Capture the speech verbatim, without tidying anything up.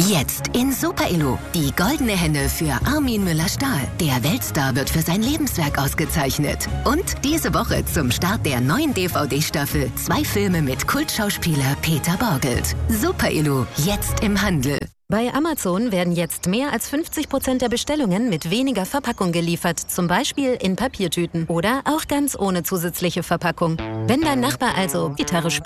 Jetzt in Super Elo. Die goldene Henne für Armin Müller-Stahl. Der Weltstar wird für sein Lebenswerk ausgezeichnet. Und diese Woche zum Start der neuen D V D-Staffel zwei Filme mit Kultschauspieler Peter Borgelt. Super Elo, jetzt im Handel. Bei Amazon werden jetzt mehr als fünfzig Prozent der Bestellungen mit weniger Verpackung geliefert, zum Beispiel in Papiertüten oder auch ganz ohne zusätzliche Verpackung. Wenn dein Nachbar also Gitarre spielt,